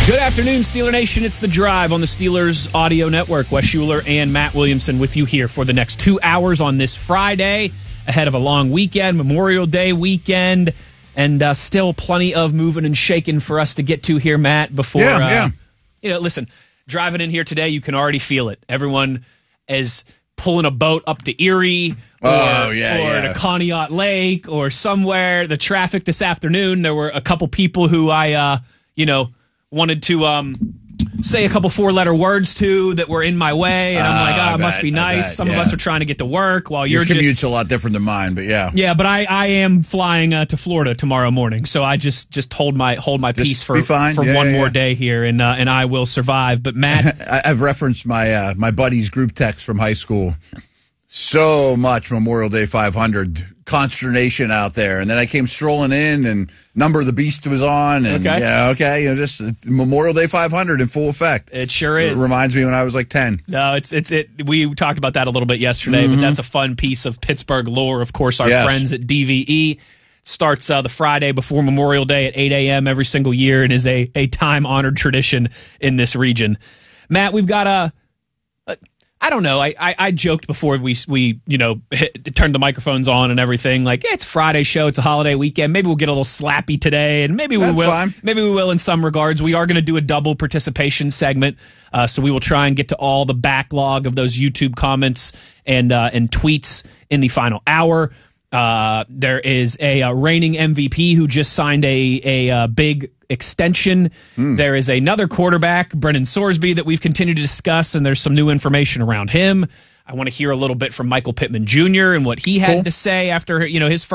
Good afternoon, Steeler Nation. It's The Drive on the Steelers Audio Network. Wes Schuler and Matt Williamson with you here for the next 2 hours on this Friday, ahead of a long weekend, Memorial Day weekend, and still plenty of moving and shaking for us to get to here, Matt, before... listen, driving in here today, you can already feel it. Everyone is pulling a boat up to Erie or to Conneaut Lake or somewhere. The traffic this afternoon, there were a couple people who I, wanted to say a couple four-letter words to that were in my way, and I'm like, it must be nice. Some of us are trying to get to work while your commute's a lot different than mine, but yeah. Yeah, but I am flying to Florida tomorrow morning, so I just hold my peace for one more day here, and I will survive. But Matt, I've referenced my buddy's group text from high school. So much Memorial Day 500 consternation out there, and then I came strolling in, and Number of the Beast was on, and just Memorial Day 500 in full effect. It sure is. It reminds me when I was like 10. No, it's we talked about that a little bit yesterday, but that's a fun piece of Pittsburgh lore. Of course, our friends at DVE starts the Friday before Memorial Day at 8 a.m. every single year, and is a time-honored tradition in this region. Matt, we've got I don't know. I joked before we turned the microphones on and everything. Like, it's a Friday show. It's a holiday weekend. Maybe we'll get a little slappy today, and maybe we will. Fine. Maybe we will in some regards. We are going to do a double participation segment, so we will try and get to all the backlog of those YouTube comments and tweets in the final hour. There is a reigning MVP who just signed a big extension. There is another quarterback, Brennan Sorsby, that we've continued to discuss, and there's some new information around him. I want to hear a little bit from Michael Pittman Jr. and what he had to say after his